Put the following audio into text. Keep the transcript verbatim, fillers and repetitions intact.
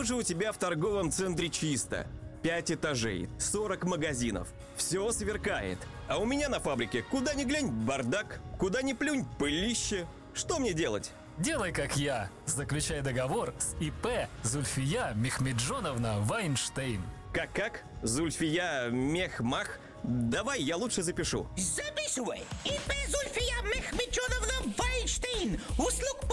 Снаружи у тебя в торговом центре чисто. Пять этажей, сорок магазинов. Все сверкает. А у меня на фабрике куда ни глянь бардак, куда ни плюнь пылище. Что мне делать? Делай как я. Заключай договор с ИП Зульфия Мехмеджоновна Вайнштейн. Как-как? Зульфия Мехмах? Давай, я лучше запишу. Записывай. ИП Зульфия Мехмеджоновна Вайнштейн. Услуг